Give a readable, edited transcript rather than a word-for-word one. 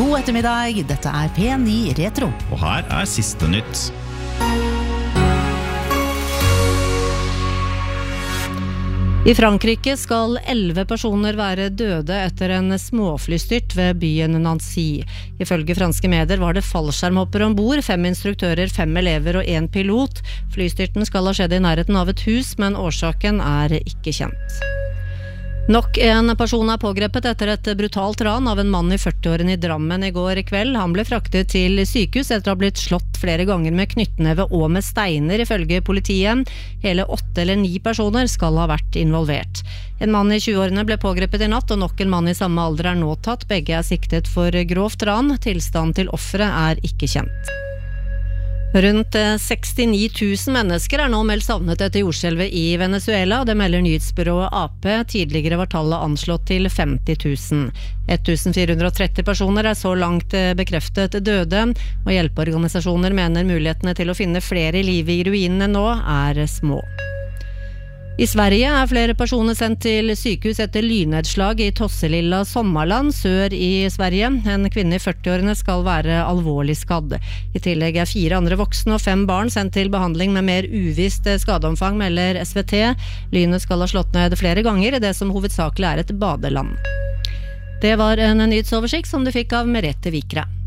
God ettermiddag, dette P9 Retro. Og her siste nytt. I Frankrike skal 11 personer være døde etter en småflystyrt ved byen Nancy. Ifølge franske medier var det fallskjermhopper ombord, 5 instruktører, 5 elever og 1 pilot. Flystyrten skal ha skjedd i nærheten av et hus, men årsaken ikke kjent. Nok en person pågrepet etter et brutalt ran av en mann i 40-årene i Drammen i går kveld. Han ble fraktet til sykehus etter å ha blitt slått flere ganger med knyttneve og med steiner, ifølge politiet. Hele 8 eller 9 personer skal ha vært involvert. En mann i 20-årene ble pågrepet i natt, og nok en mann i samme alder nå tatt. Begge siktet for grovt ran. Tilstanden til offeret ikke kjent. Rundt 69 000 mennesker nå meldt savnet etter jordskjelvet i Venezuela. Det melder nyhetsbyrået AP. Tidligere var tallet anslått til 50 000. 1430 personer så langt bekreftet døde, og hjelpeorganisasjoner mener mulighetene til å finne flere i live i ruinene nå små. I Sverige flere personer sendt til sykehus etter lynnedslag i Tosselilla Sommarland, sør i Sverige. En kvinne i 40-årene skal være alvorlig skadd. I tillegg 4 andre voksne og 5 barn sendt til behandling med mer uvisst skadeomfang, melder SVT. Lynet skal ha slått ned flere ganger i det som hovedsakelig et badeland. Det var en nyhetsoversikt som du fikk av Merete Vikra.